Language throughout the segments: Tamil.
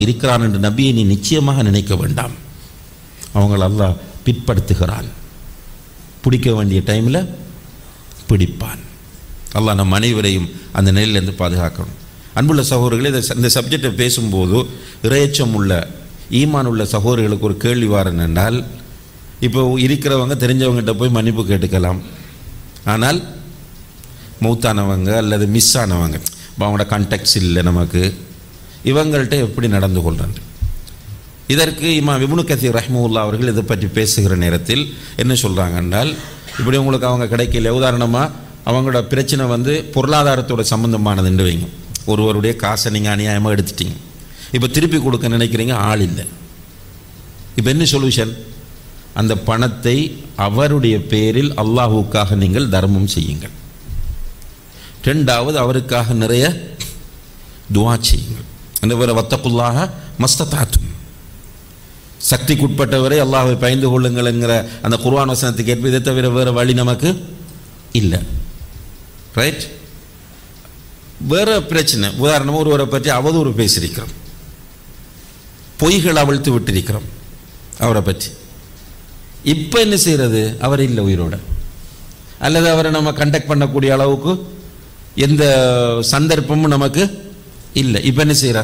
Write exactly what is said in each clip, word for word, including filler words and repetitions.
இருக்கிறான் என்று நபியை நீ நிச்சயமாக நினைக்க வேண்டாம். அவங்கள அல்லாஹ் பிற்படுத்துகிறான். பிடிக்க வேண்டிய டைமில் பிடிப்பான். அல்லாஹ் நம் அனைவரையும் அந்த நிலையிலிருந்து பாதுகாக்கணும். அன்புள்ள சகோதரர்களே, இந்த சப்ஜெக்டை பேசும்போது இறையச்சம் உள்ள ஈமான் உள்ள சகோதரர்களுக்கு ஒரு கேள்வி வாரன் என்றால், இப்போ இருக்கிறவங்க தெரிஞ்சவங்ககிட்ட போய் மன்னிப்பு கேட்டுக்கலாம். ஆனால் மௌத்தானவங்க அல்லது மிஸ் ஆனவங்க, அவங்களோட கான்டாக்ட்ஸ் இல்லை நமக்கு, இவங்கள்ட்ட எப்படி நடந்து கொள்றாங்க? இதற்கு இமாம் இப்னு கஸீர் ரஹ்மத்துல்லாஹி அவர்கள் இதை பற்றி பேசுகிற நேரத்தில் என்ன சொல்கிறாங்க என்றால், இப்படி உங்களுக்கு அவங்க கிடைக்கல, உதாரணமாக அவங்களோட பிரச்சனை வந்து பொருளாதாரத்தோட சம்பந்தமானதுன்னு வைங்க. ஒருவருடைய காசை நீங்கள் அநியாயமாக எடுத்துட்டீங்க, இப்போ திருப்பி கொடுக்க நினைக்கிறீங்க, ஆள் இல்லை. இப்போ என்ன சொல்யூஷன்? அந்த பணத்தை அவருடைய பேரில் அல்லாஹுக்காக நீங்கள் தர்மம் செய்யுங்கள். ரெண்டாவது, அவருக்காக நிறைய துஆ செய்யுங்கள். அந்த வேறு வத்தக்குல்லாஹ மஸ்ததாத்தும், சக்திக்குட்பட்டவரை அல்லாஹ்வை பயந்து கொள்ளுங்கள்ங்கிற அந்த குர்ஆன் வசனத்துக்கு ஏற்ப இதை தவிர வேறு வழி நமக்கு இல்லை. ரைட்? வேறு பிரச்சனை, உதாரணமாக ஒருவரை பற்றி அவதூறு பேசியிருக்கிறோம், பொய்கள் அவிழ்த்து விட்டிருக்கிறோம் அவரை பற்றி. இப்போ என்ன செய்கிறது? அவர் இல்லை உயிரோட, அல்லது அவரை நம்ம கண்டக்ட் பண்ணக்கூடிய அளவுக்கு எந்த சந்தர்ப்பமும் நமக்கு இல்லை. இப்போ என்ன செய்கிறார்?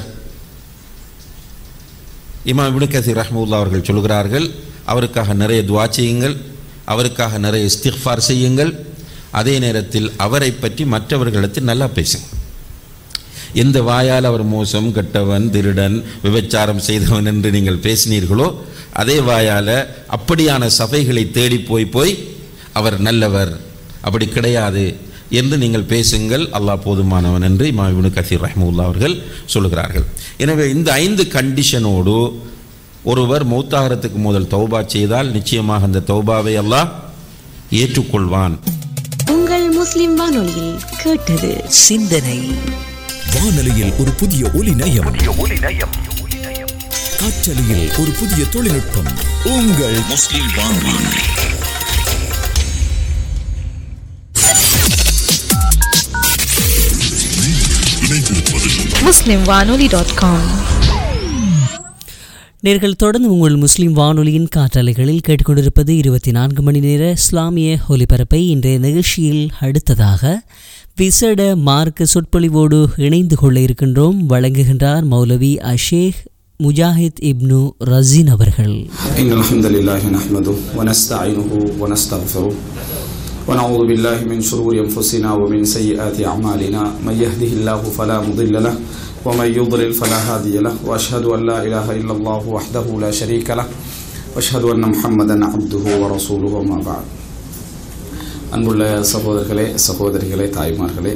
இமாம் இப்னு கஸீர் ரஹ்மத்துல்லாஹி அவர்கள் சொல்கிறார்கள், அவருக்காக நிறைய துஆ செய்யுங்கள், அவருக்காக நிறைய இஸ்திக்ஃபார் செய்யுங்கள், அதே நேரத்தில் அவரை பற்றி மற்றவர்களிடத்தில் நல்லா பேசுங்க. எந்த வாயால் அவர் மோசம், கெட்டவன், திருடன், விபச்சாரம் செய்தவன் என்று நீங்கள் பேசினீர்களோ, அதே வாயால் அப்படியான சபைகளை தேடி போய் போய் அவர் நல்லவர், அப்படி கிடையாது என்று நீங்கள் பேசுங்கள், அல்லாஹ் போதுமானவன் என்று இமாம் இப்னு கஸீர் ரஹ்மத்துல்லாஹி அவர்கள் சொல்கிறார்கள். எனவே இந்த ஐந்து கண்டிஷனோடு ஒருவர் மௌத்தாகிறதுக்கு முதல் தௌபா செய்தால் நிச்சயமாக அந்த தௌபாவை அல்லாஹ் ஏற்றுக்கொள்வான். உங்கள் முஸ்லிம் வானொலியில் கேட்டது சிந்தனை. வானொலியில் ஒரு புதிய ஒலி நயம், காற்றலையில் ஒரு புதிய தொழில்நுட்பம். உங்கள் முஸ்லிம் வானொலி. முஸ்லிம் வானொலி டாட் காம். நேர்கள் தொடர்ந்து உங்கள் முஸ்லிம் வானொலியின் காற்றலைகளில் கேட்டுக்கொண்டிருப்பது இருபத்தி நான்கு மணி நேர இஸ்லாமிய ஒலிபரப்பை. இன்றைய நிகழ்ச்சியில் அடுத்ததாக விசேட மார்க்க சொற்பொழிவோடு இணைந்து கொள்ள இருக்கின்றோம். வழங்குகின்றார் மௌலவி அஷேக் முஜாஹித் இப்னு ரஸீன் அவர்கள். இன்னல் ஹம்தலில்லாஹி நஹ்மதுஹு வ நஸ்தஈனுஹு வ நஸ்தக்ஃபிருஹு வ நஊது பில்லாஹி மின் ஷுரூரி அன்ஃபுஸினா வ மின் ஸய்யிஆத்தி அஅமாலினா மன் யஹ்திஹில்லாஹு ஃபலா முضل லஹு வ மன் யுضلل ஃபலா ஹாதிய லஹு வ அஷ்ஹது அன் லா இலாஹா இல்லல்லாஹு வஹ்தஹு லா ஷரீக லஹு வ அஷ்ஹது அன்ன முஹம்மதன் அப்துஹு வ ரசூலுஹு அம்மா பஅத். அன்புள்ள சகோதரர்களே, சகோதரிகளே, தாய்மார்களே,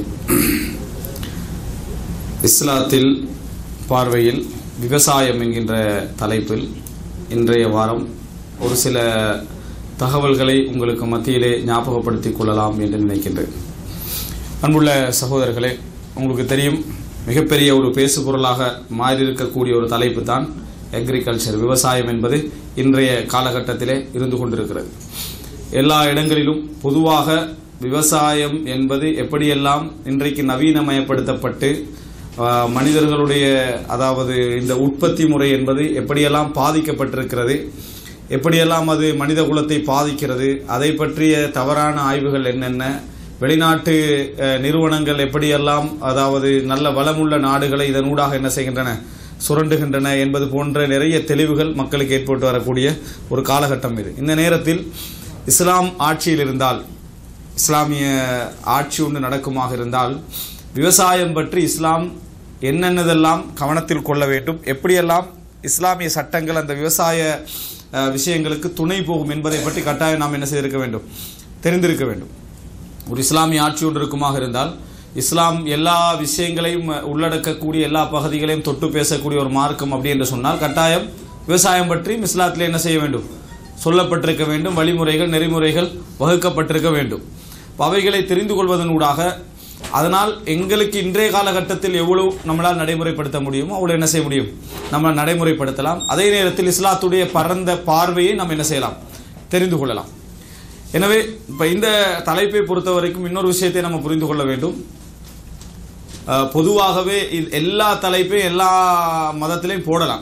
இஸ்லாத்தில் பார்வையில் விவசாயம் என்கின்ற தலைப்பில் இன்றைய வாரம் ஒரு சில தகவல்களை உங்களுக்கு மத்தியிலே ஞாபகப்படுத்திக் கொள்ளலாம் என்று நினைக்கின்றேன். அன்புள்ள சகோதரர்களே, உங்களுக்கு தெரியும், மிகப்பெரிய ஒரு பேசுபொருளாக மாறியிருக்கக்கூடிய ஒரு தலைப்பு தான் அக்ரிகல்ச்சர், விவசாயம் என்பது இன்றைய காலகட்டத்திலே இருந்து கொண்டிருக்கிறது. எல்லா இடங்களிலும் பொதுவாக விவசாயம் என்பது எப்படியெல்லாம் இன்றைக்கு நவீனமயப்படுத்தப்பட்டு மனிதர்களுடைய, அதாவது இந்த உற்பத்தி முறை என்பது எப்படியெல்லாம் பாதிக்கப்பட்டிருக்கிறது, எப்படியெல்லாம் அது மனித குலத்தை பாதிக்கிறது, அதை பற்றிய தவறான ஆய்வுகள் என்னென்ன, வெளிநாட்டு நிறுவனங்கள் எப்படியெல்லாம், அதாவது நல்ல வளமுள்ள நாடுகளை இதனூடாக என்ன செய்கின்றன, சுரண்டுகின்றன என்பது போன்ற நிறைய தெளிவுகள் மக்களுக்கு ஏற்பட்டு வரக்கூடிய ஒரு காலகட்டம் இது. இந்த நேரத்தில் இஸ்லாம் ஆட்சியில் இருந்தால், இஸ்லாமிய ஆட்சி ஒன்று நடக்குமாக இருந்தால், விவசாயம் பற்றி இஸ்லாம் என்னென்னதெல்லாம் கவனத்தில் கொள்ள வேண்டும், எப்படியெல்லாம் இஸ்லாமிய சட்டங்கள் அந்த விவசாய விஷயங்களுக்கு துணை போகும் என்பதை பற்றி கட்டாயம் நாம் என்ன செய்திருக்க வேண்டும், தெரிந்திருக்க வேண்டும். ஒரு இஸ்லாமிய ஆட்சி ஒன்று இருக்குமாக இருந்தால், இஸ்லாம் எல்லா விஷயங்களையும் உள்ளடக்கக்கூடிய, எல்லா பகுதிகளையும் தொட்டு பேசக்கூடிய ஒரு மார்க்கம் அப்படி என்று சொன்னால், கட்டாயம் விவசாயம் பற்றியும் இஸ்லாத்திலே என்ன செய்ய வேண்டும், சொல்லப்பட்டிருக்க வேண்டும், வழிமுறைகள், நெறிமுறைகள் வகுக்கப்பட்டிருக்க வேண்டும். அவைகளை தெரிந்து கொள்வதன் ஊடாக, அதனால் எங்களுக்கு இன்றைய காலகட்டத்தில் எவ்வளவு நம்மளால் நடைமுறைப்படுத்த முடியுமோ அவ்வளோ என்ன செய்ய முடியும், நம்ம நடைமுறைப்படுத்தலாம். அதே நேரத்தில் இஸ்லாத்துடைய பரந்த பார்வையை நம்ம என்ன செய்யலாம், தெரிந்து கொள்ளலாம். எனவே இப்போ இந்த தலைப்பை பொறுத்த வரைக்கும் இன்னொரு விஷயத்தை நம்ம புரிந்து கொள்ள வேண்டும். பொதுவாகவே எல்லா தலைப்பையும் எல்லா மதத்திலையும் போடலாம்.